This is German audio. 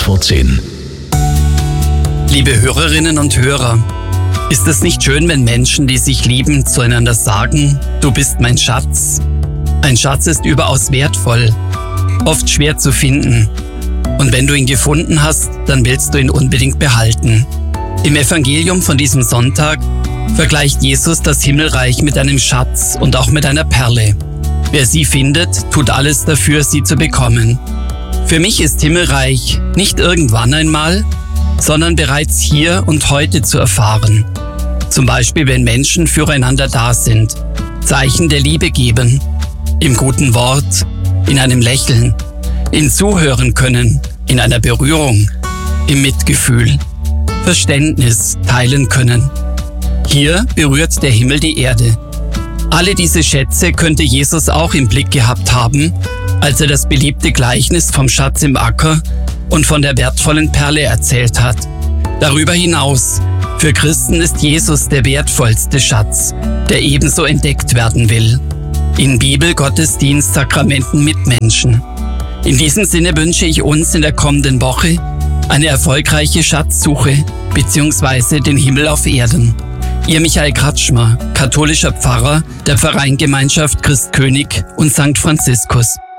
vor 10. Liebe Hörerinnen und Hörer, ist es nicht schön, wenn Menschen, die sich lieben, zueinander sagen, du bist mein Schatz? Ein Schatz ist überaus wertvoll, oft schwer zu finden. Und wenn du ihn gefunden hast, dann willst du ihn unbedingt behalten. Im Evangelium von diesem Sonntag vergleicht Jesus das Himmelreich mit einem Schatz und auch mit einer Perle. Wer sie findet, tut alles dafür, sie zu bekommen. Für mich ist Himmelreich nicht irgendwann einmal, sondern bereits hier und heute zu erfahren. Zum Beispiel, wenn Menschen füreinander da sind, Zeichen der Liebe geben, im guten Wort, in einem Lächeln, in Zuhören können, in einer Berührung, im Mitgefühl, Verständnis teilen können. Hier berührt der Himmel die Erde. Alle diese Schätze könnte Jesus auch im Blick gehabt haben, als er das beliebte Gleichnis vom Schatz im Acker und von der wertvollen Perle erzählt hat. Darüber hinaus, für Christen ist Jesus der wertvollste Schatz, der ebenso entdeckt werden will. In Bibel, Gottesdienst, Sakramenten, Mitmenschen. In diesem Sinne wünsche ich uns in der kommenden Woche eine erfolgreiche Schatzsuche bzw. den Himmel auf Erden. Ihr Michael Kratschmer, katholischer Pfarrer der Pfarreingemeinschaft Christ König und St. Franziskus.